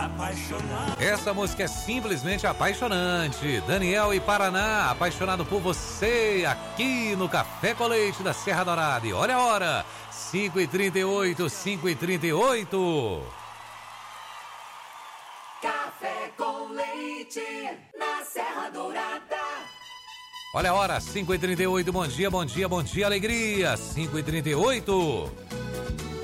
Essa música é simplesmente apaixonante. Daniel e Paraná, apaixonado por você, aqui no Café com Leite da Serra Dourada. E olha a hora, 5h38, 5h38. Café com Leite na Serra Dourada. Olha a hora, 5h38, bom dia, bom dia, bom dia, alegria, 5h38.